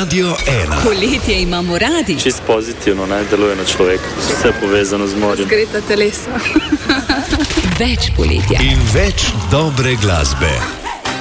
Radio 1. Poletje imamo radi. Čist pozitivno naj deluje na človeka. Vse povezano z morjem. Zgreta telesa. Več poletja. In več dobre glasbe.